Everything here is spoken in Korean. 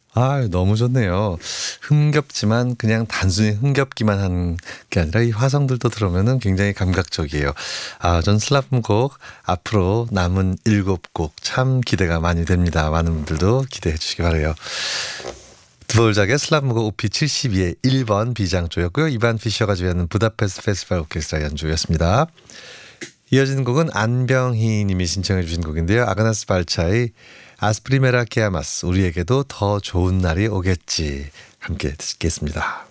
아 너무 좋네요. 흥겹지만 그냥 단순히 흥겹기만 한 게 아니라 이 화성들도 들어오면은 굉장히 감각적이에요. 전 슬라프 곡 앞으로 남은 7곡 참 기대가 많이 됩니다. 많은 분들도 기대해 주시기 바라요. 드볼작의 슬라프곡 OP 72의 1번 비장조였고요. 이반 피셔가 주연한 부다페스트 페스티벌 오케스트라 연주였습니다. 이어지는 곡은 안병희 님이 신청해 주신 곡인데요. 아그나스 발차의 아스프리메라 케아마스 우리에게도 더 좋은 날이 오겠지 함께 듣겠습니다.